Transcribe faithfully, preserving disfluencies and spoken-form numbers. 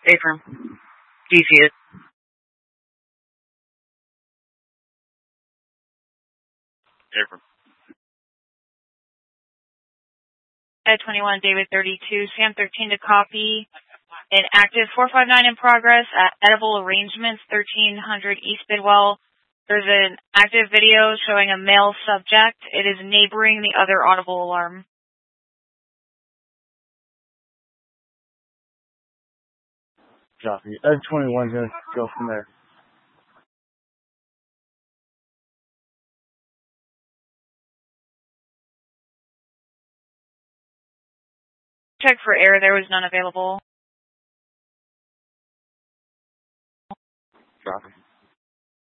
Affirm. Do you see it? Affirm. Ed twenty-one, David thirty-two, Sam thirteen to copy. An active four five nine in progress at Edible Arrangements, thirteen hundred East Bidwell. There's an active video showing a male subject. It is neighboring the other audible alarm. Copy. Ed twenty-one is going to go from there. Check for air. There was none available. Copy.